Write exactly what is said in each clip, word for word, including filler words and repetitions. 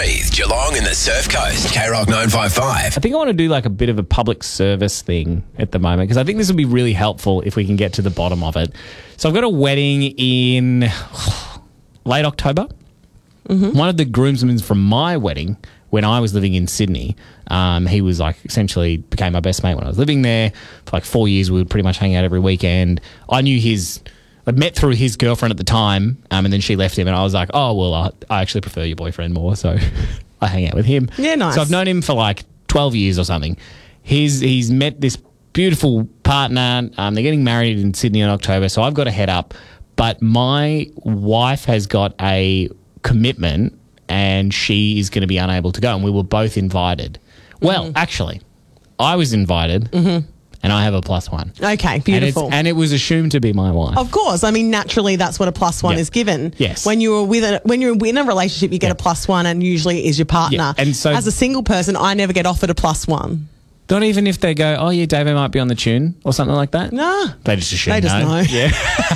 Breathe, Geelong and the Surf Coast. K Rock nine five five. I think I want to do like a bit of a public service thing at the moment because I think this will be really helpful if we can get to the bottom of it. So I've got a wedding in late October. Mm-hmm. One of the groomsmen from my wedding, when I was living in Sydney, um, he was like essentially became my best mate when I was living there. For like four years, we would pretty much hang out every weekend. I knew his, I met through his girlfriend at the time, um, and then she left him, and I was like, oh, well, I, I actually prefer your boyfriend more, so I hang out with him. Yeah, nice. So I've known him for like twelve years or something. He's, he's met this beautiful partner. Um, they're getting married in Sydney in October, so I've got to head up. But my wife has got a commitment and she is going to be unable to go, and we were both invited. Well, mm-hmm. actually, I was invited mm-hmm. and I have a plus one. Okay, beautiful. And, and it was assumed to be my wife. Of course. I mean, naturally, that's what a plus one yep. is given. Yes. When you're with a, when you're in a relationship, you get yep. a plus one, and usually it is your partner. Yeah. And so, as a single person, I never get offered a plus one. Not even if they go, oh, yeah, David might be on the tune or something like that? No. They just assume They just no. know. Yeah.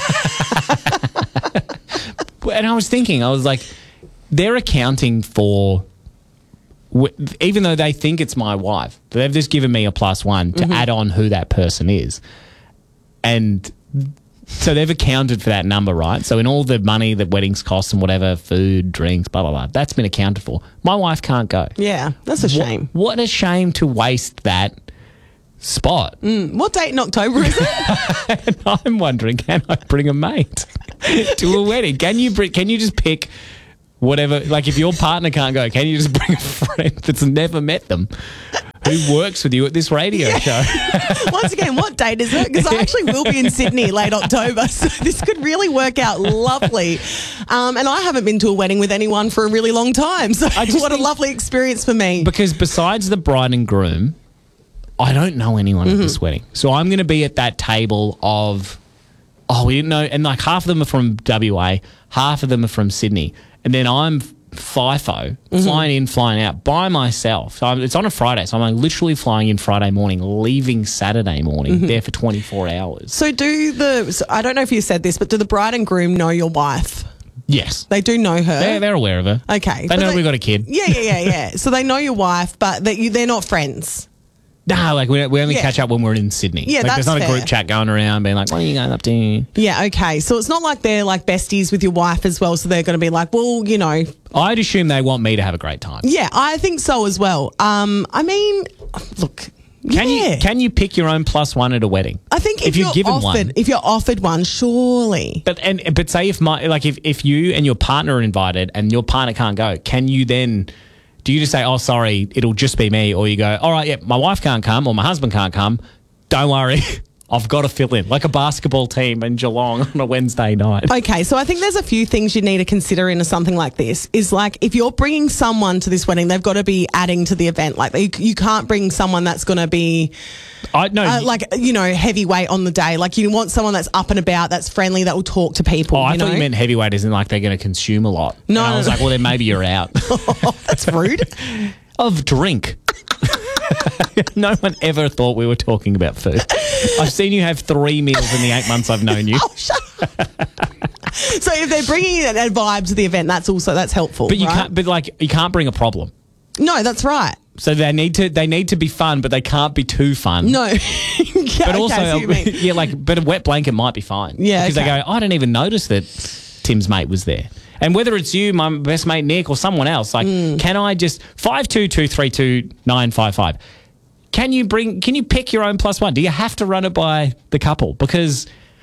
And I was thinking, I was like, they're accounting for, even though they think it's my wife, they've just given me a plus one to mm-hmm. add on who that person is. And so they've accounted for that number, right? So in all the money that weddings cost and whatever, food, drinks, blah, blah, blah, that's been accounted for. My wife can't go. Yeah, that's a shame. What, what a shame to waste that spot. Mm, what date in October is it? And I'm wondering, can I bring a mate to a wedding? Can you bring, can you just pick whatever, like if your partner can't go, can you just bring a friend that's never met them who works with you at this radio yeah. show? Once again, what date is it? Because I actually will be in Sydney late October, so this could really work out lovely. Um, and I haven't been to a wedding with anyone for a really long time, so I just what a lovely experience for me. Because besides the bride and groom, I don't know anyone mm-hmm. at this wedding. So I'm going to be at that table of, oh, we didn't know, and like half of them are from W A, half of them are from Sydney. And then I'm FIFO, mm-hmm. flying in, flying out by myself. So I'm, it's on a Friday, so I'm like literally flying in Friday morning, leaving Saturday morning, mm-hmm. there for twenty-four hours. So do the, so I don't know if you said this, but do the bride and groom know your wife? Yes. They do know her? They're, they're aware of her. Okay. They know they, we got a kid. Yeah, yeah, yeah, yeah. So they know your wife, but that you, they're not friends? No, like we, we only yeah. catch up when we're in Sydney. Yeah, like, that's there's not fair. a group chat going around being like, what are you going up to? Yeah, okay. So it's not like they're like besties with your wife as well, so they're going to be like, well, you know. I'd assume they want me to have a great time. Yeah, I think so as well. Um, I mean, look. Can yeah. you can you pick your own plus one at a wedding? I think if, if you're, you're given offered, one, if you're offered one, surely. But and but say if my like if, if you and your partner are invited and your partner can't go, can you then? Do you just say, oh, sorry, it'll just be me? Or you go, all right, yeah, my wife can't come or my husband can't come. Don't worry. I've got to fill in like a basketball team in Geelong on a Wednesday night. Okay, so I think there's a few things you need to consider in something like this. Is like if you're bringing someone to this wedding, they've got to be adding to the event. Like you, you can't bring someone that's going to be I no, uh, like, you know, heavyweight on the day. Like you want someone that's up and about, that's friendly, that will talk to people. Oh, I you thought know? you meant heavyweight isn't like they're going to consume a lot. No, and I was no, like, well, then maybe you're out. Oh, that's rude. Of drink. No one ever thought we were talking about food. I've seen you have three meals in the eight months I've known you. Oh, shut up. So if they're bringing a vibe to the event, that's also that's helpful. But you right? can't. But like you can't bring a problem. No, that's right. So they need to they need to be fun, but they can't be too fun. No. Yeah, but okay, also, I see what you mean. yeah, like, but a wet blanket might be fine. Yeah, because okay. they go, I didn't even notice that Tim's mate was there. And whether it's you, my best mate Nick, or someone else, like, mm. can I just five two two three two nine five five? Can you bring? Can you pick your own plus one? Do you have to run it by the couple? Because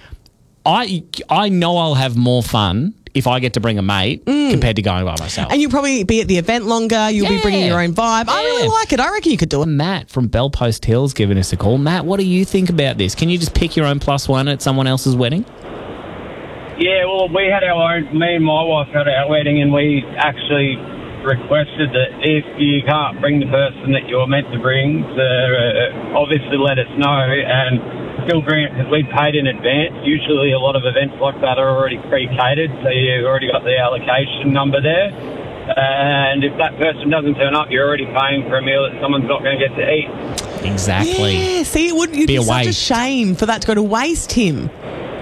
I I know I'll have more fun if I get to bring a mate mm. compared to going by myself. And you'll probably be at the event longer. You'll yeah. be bringing your own vibe. Yeah. I really like it. I reckon you could do it. Matt from Bellpost Hills giving us a call. Matt, what do you think about this? Can you just pick your own plus one at someone else's wedding? Yeah, well, we had our own, me and my wife had our wedding, and we actually requested that if you can't bring the person that you're meant to bring, to uh, obviously let us know and still bring it, because we paid in advance. Usually a lot of events like that are already pre-catered, so you've already got the allocation number there. And if that person doesn't turn up, you're already paying for a meal that someone's not going to get to eat. Exactly. Yeah, see, it would it'd be, be a such waste. a shame for that to go to waste, Tim.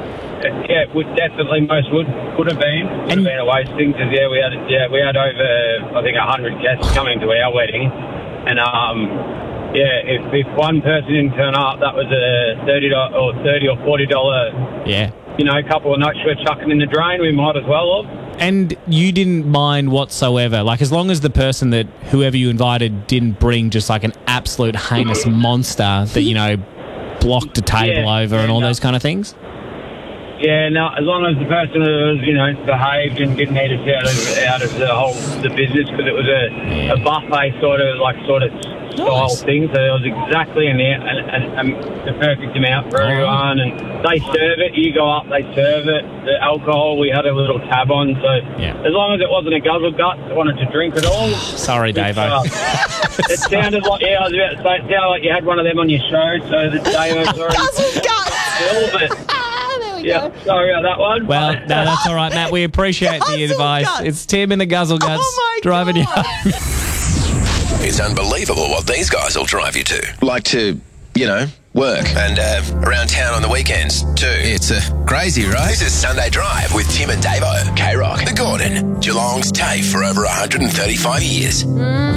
yeah, would definitely most would could have been would And- have been a wasting because yeah, we had yeah we had over I think a hundred guests coming to our wedding, and um yeah, if, if one person didn't turn up, that was a thirty dollar or thirty or forty dollar Yeah. you know couple of nights we're chucking in the drain. We might as well have. And you didn't mind whatsoever. Like, as long as the person that whoever you invited didn't bring just like an absolute heinous monster that, you know, blocked a table Yeah, over and yeah, all no. those kind of things. Yeah, no, as long as the person was, you know, behaved and didn't need us out of out of the whole the business because it was a, Yeah. a buffet sort of like sort of style Nice. thing, so there was exactly an, an, an, an, the perfect amount for All right. everyone. And they serve it. You go up, they serve it. The alcohol, we had a little tab on, so Yeah. as long as it wasn't a guzzle gut, I wanted to drink it all. Sorry, Davo. Uh, it sounded like yeah, I was about to say it sounded like you had one of them on your show, so the Davo's already Guzzle guts. filled it. Ah, there we Yeah, go. sorry about that one. Well, no, that's all right, Matt. We appreciate the Guzzle advice. guts. It's Tim in the Guzzle Guts Oh my driving you God. home. It's unbelievable what these guys will drive you to. Like to, you know, work and uh, around town on the weekends too. It's uh, crazy, right? This is Sunday Drive with Tim and Davo. K-Rock, The Gordon, Geelong's TAFE for over one hundred thirty-five years.